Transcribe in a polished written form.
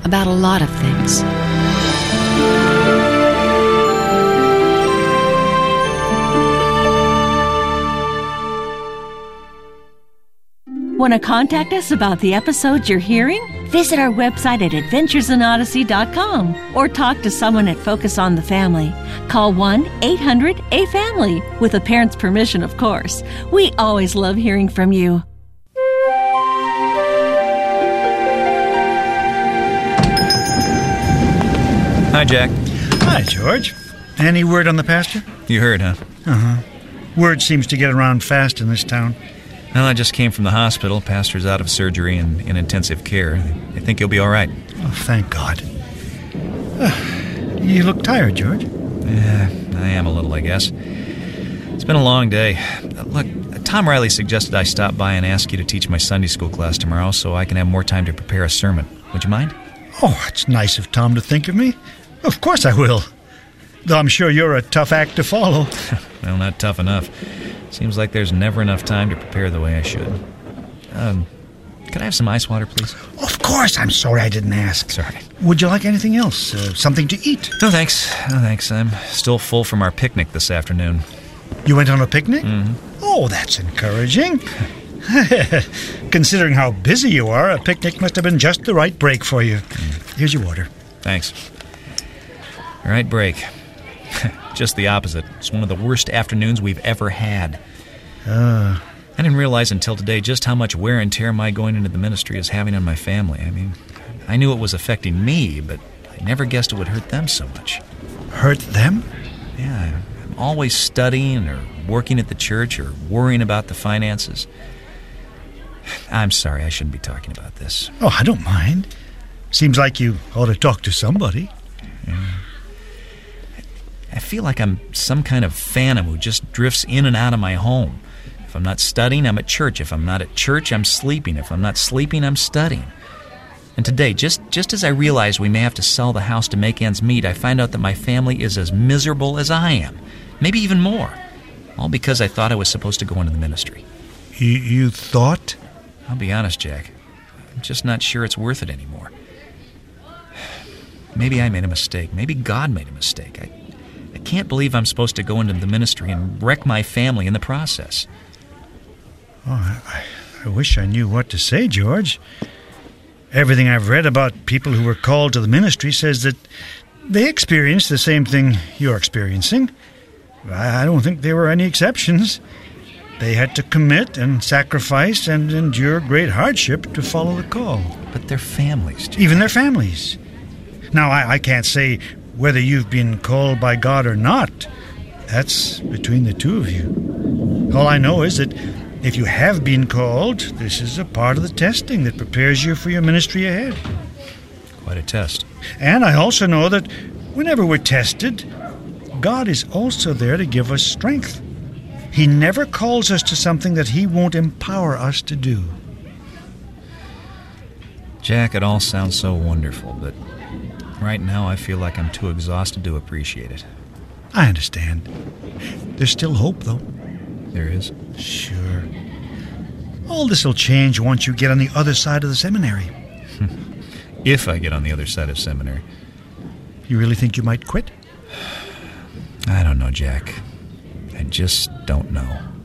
about a lot of things. Want to contact us about the episodes you're hearing? Visit our website at adventuresinodyssey.com or talk to someone at Focus on the Family. Call 1-800-A-FAMILY, with a parent's permission, of course. We always love hearing from you. Hi, Jack. Hi, George. Any word on the pastor? You heard, huh? Uh-huh. Word seems to get around fast in this town. Well, I just came from the hospital. Pastor's out of surgery and in intensive care. I think he'll be all right. Oh, thank God. You look tired, George. Yeah, I am a little, I guess. It's been a long day. Look, Tom Riley suggested I stop by and ask you to teach my Sunday school class tomorrow so I can have more time to prepare a sermon. Would you mind? Oh, it's nice of Tom to think of me. Of course I will. Though I'm sure you're a tough act to follow. Well, not tough enough. Seems like there's never enough time to prepare the way I should. Could I have some ice water, please? Of course. I'm sorry I didn't ask. Sorry. Would you like anything else? Something to eat? No, thanks. No, thanks. I'm still full from our picnic this afternoon. You went on a picnic? Mm-hmm. Oh, that's encouraging. Considering how busy you are, a picnic must have been just the right break for you. Here's your water. Thanks. All right, break. Just the opposite. It's one of the worst afternoons we've ever had. I didn't realize until today just how much wear and tear my going into the ministry is having on my family. I mean, I knew it was affecting me, but I never guessed it would hurt them so much. Hurt them? Yeah, I'm always studying or working at the church or worrying about the finances. I'm sorry, I shouldn't be talking about this. Oh, I don't mind. Seems like you ought to talk to somebody. Yeah. I feel like I'm some kind of phantom who just drifts in and out of my home. If I'm not studying, I'm at church. If I'm not at church, I'm sleeping. If I'm not sleeping, I'm studying. And today, just as I realize we may have to sell the house to make ends meet, I find out that my family is as miserable as I am. Maybe even more. All because I thought I was supposed to go into the ministry. You thought? I'll be honest, Jack. I'm just not sure it's worth it anymore. Maybe I made a mistake. Maybe God made a mistake. I can't believe I'm supposed to go into the ministry and wreck my family in the process. Oh, I wish I knew what to say, George. Everything I've read about people who were called to the ministry says that they experienced the same thing you're experiencing. I don't think there were any exceptions. They had to commit and sacrifice and endure great hardship to follow the call. But their families, Jack. Even their families. Now, I can't say whether you've been called by God or not. That's between the two of you. All I know is that if you have been called, this is a part of the testing that prepares you for your ministry ahead. Quite a test. And I also know that whenever we're tested, God is also there to give us strength. He never calls us to something that He won't empower us to do. Jack, it all sounds so wonderful, but right now I feel like I'm too exhausted to appreciate it. I understand. There's still hope, though. There is? Sure. All this will change once you get on the other side of the seminary. If I get on the other side of seminary. You really think you might quit? I don't know, Jack. I just don't know.